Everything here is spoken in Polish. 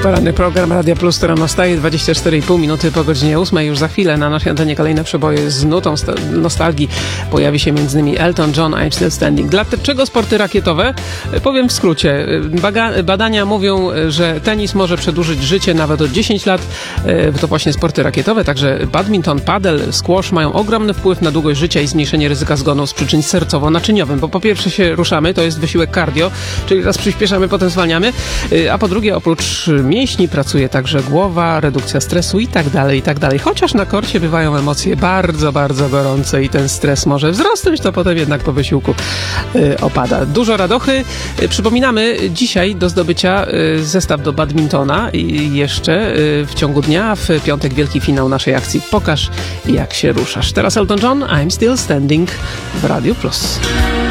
Poranny program Radia Plus, który nastaje 24,5 minuty po godzinie 8. Już za chwilę na naszej antenie kolejne przeboje z nutą nostalgii. Pojawi się m.in. Elton John, I'm Still Standing. Dlaczego sporty rakietowe? Powiem w skrócie. Badania mówią, że tenis może przedłużyć życie nawet o 10 lat. To właśnie sporty rakietowe, także badminton, padel, squash mają ogromny wpływ na długość życia i zmniejszenie ryzyka zgonu z przyczyn sercowo-naczyniowym, bo po pierwsze się ruszamy, to jest wysiłek cardio, czyli raz przyspieszamy, potem zwalniamy, a po drugie oprócz mięśni pracuje także głowa, redukcja stresu i tak dalej, i tak dalej. Chociaż na korcie bywają emocje bardzo, bardzo gorące i ten stres może wzrosnąć, to potem jednak po wysiłku opada. Dużo radochy. Przypominamy, dzisiaj do zdobycia zestaw do badmintona i jeszcze w ciągu dnia, w piątek wielki finał naszej akcji Pokaż, jak się ruszasz. Teraz Elton John, I'm Still Standing w Radiu Plus.